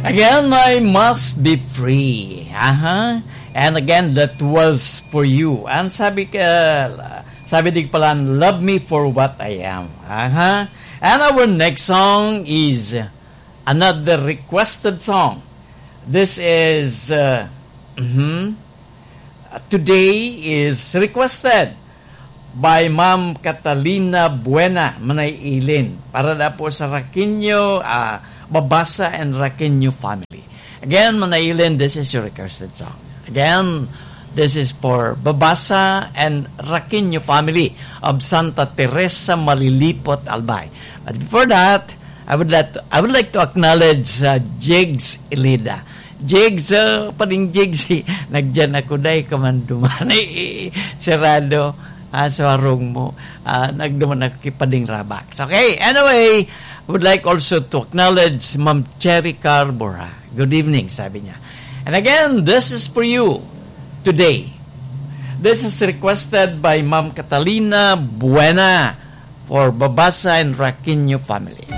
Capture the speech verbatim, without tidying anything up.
Again, I must be free. Uh-huh. And again, that was for you. And sabi ka, sabi dig pala, love me for what I am. Uh-huh. And our next song is another requested song. This is, uh, uh-huh, today is requested by Ma'am Catalina Buena, Manay-Ilin, para na po sa Raquinho, uh, Babasa and Raquinho family. Again, Manay-Ilin, this is your requested song. Again, this is for Babasa and Raquinho family of Santa Teresa, Malilipot, Albay. But before that, I would like to, I would like to acknowledge uh, Jigs Elida. Jigs, uh, paring Jigs, nagdyan ako dahi kamanduman. Serado, uh, sa warong mo, uh, nagduman ako kipading rabak. Okay, anyway, I would like also to acknowledge Ma'am Cherry Carbora. Good evening, sabi niya. And again, this is for you today. This is requested by Ma'am Catalina Buena for Babasa and Raquinho family.